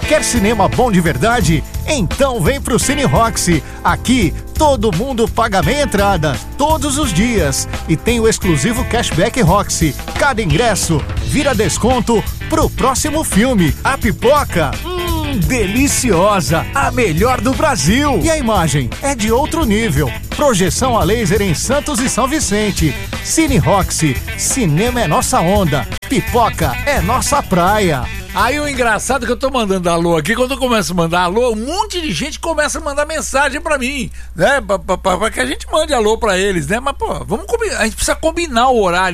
Quer cinema bom de verdade? Então vem pro Cine Roxy. Aqui, todo mundo paga meia entrada, todos os dias. E tem o exclusivo Cashback Roxy. Cada ingresso vira desconto pro próximo filme. A pipoca, deliciosa, a melhor do Brasil. E a imagem é de outro nível. Projeção a laser em Santos e São Vicente. Cine Roxy, cinema é nossa onda, pipoca é nossa praia. Aí o engraçado é que eu tô mandando alô aqui, quando eu começo a mandar alô, um monte de gente começa a mandar mensagem pra mim, né? Pra que a gente mande alô pra eles, né? Mas, pô, vamos combinar, a gente precisa combinar o horário.